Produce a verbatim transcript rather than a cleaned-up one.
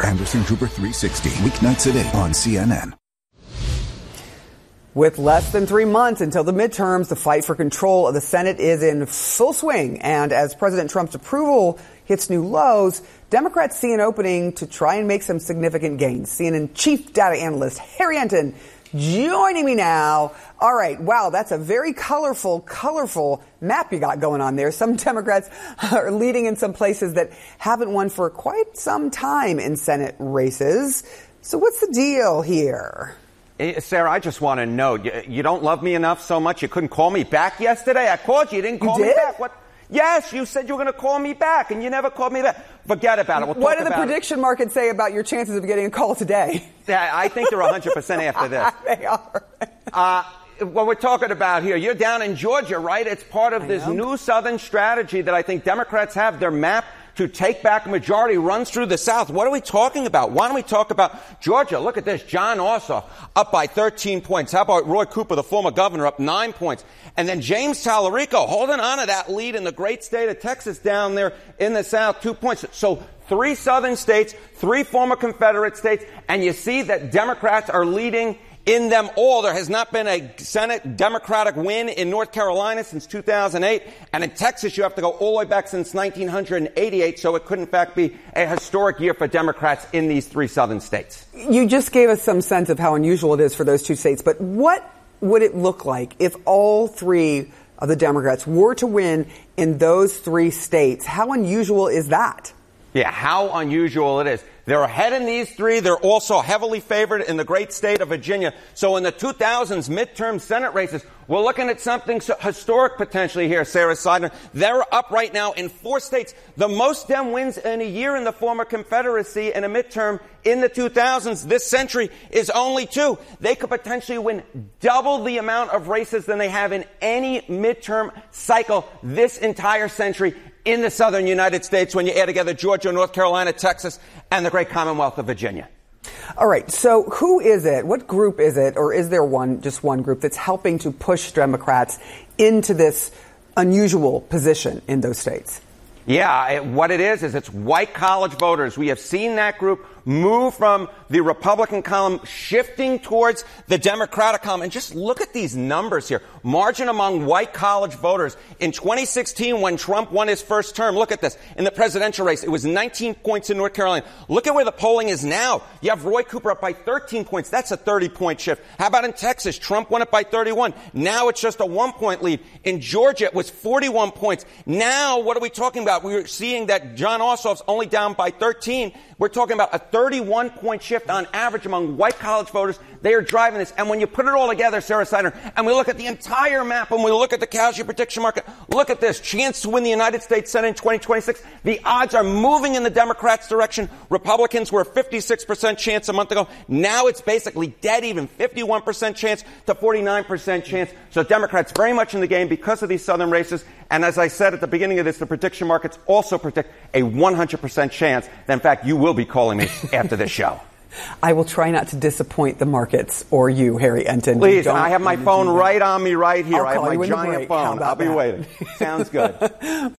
Anderson Cooper three sixty, weeknights at eight on C N N. With less than three months until the midterms, the fight for control of the Senate is in full swing. And as President Trump's approval hits new lows, Democrats see an opening to try and make some significant gains. C N N chief data analyst Harry Enten joining me now. All right. Wow. That's a very colorful, colorful map you got going on there. Some Democrats are leading in some places that haven't won for quite some time in Senate races. So what's the deal here? Sarah, I just want to know, you, you don't love me enough so much you couldn't call me back yesterday? I called you. You didn't call you me did? back. What? Yes, you said you were going to call me back, and you never called me back. Forget about it. We'll what talk do the about prediction it. markets say about your chances of getting a call today? Yeah, I think they're one hundred percent after this. They are. uh, what we're talking about here, you're down in Georgia, right? It's part of I this know. new Southern strategy that I think Democrats have. Their map to take back a majority runs through the South. What are we talking about? Why don't we talk about Georgia? Look at this. Jon Ossoff up by thirteen points. How about Roy Cooper, the former governor, up nine points? And then James Talarico holding on to that lead in the great state of Texas down there in the South, two points. So three Southern states, three former Confederate states, and you see that Democrats are leading in them all. There has not been a Senate Democratic win in North Carolina since two thousand eight. And in Texas, you have to go all the way back since nineteen eighty-eight. So it could, in fact, be a historic year for Democrats in these three southern states. You just gave us some sense of how unusual it is for those two states. But what would it look like if all three of the Democrats were to win in those three states? How unusual is that? Yeah, how unusual it is. They're ahead in these three. They're also heavily favored in the great state of Virginia. So in the two thousands midterm Senate races, we're looking at something historic potentially here, Sarah Seidner. They're up right now in four states. The most Dem wins in a year in the former Confederacy in a midterm in the two thousands this century is only two. They could potentially win double the amount of races than they have in any midterm cycle this entire century in the southern United States when you add together Georgia, North Carolina, Texas, and the great Commonwealth of Virginia. All right. So who is it? What group is it? Or is there one, just one group that's helping to push Democrats into this unusual position in those states? Yeah, it, what it is, is it's white college voters. We have seen that group move from the Republican column, shifting towards the Democratic column. And just look at these numbers here. Margin among white college voters. In twenty sixteen, when Trump won his first term, look at this. In the presidential race, it was nineteen points in North Carolina. Look at where the polling is now. You have Roy Cooper up by thirteen points. That's a thirty-point shift. How about in Texas? Trump won it by thirty-one. Now it's just a one-point lead. In Georgia, it was forty-one points. Now, what are we talking about? We're seeing that Jon Ossoff's only down by thirteen. We're talking about a thirty-one point shift on average among white college voters. They are driving this. And when you put it all together, Sarah Seidner, and we look at the entire map, and we look at the casualty prediction market, look at this. Chance to win the United States Senate in twenty twenty-six. The odds are moving in the Democrats' direction. Republicans were a fifty-six percent chance a month ago. Now it's basically dead even, fifty-one percent chance to forty-nine percent chance. So Democrats very much in the game because of these southern races. And as I said at the beginning of this, the prediction markets also predict a one hundred percent chance that, in fact, you will be calling me after this show. I will try not to disappoint the markets or you, Harry Enten. Please, I have my phone right on me right here. I'll I have call my you in the giant break. How phone. about I'll be that? waiting. Sounds good.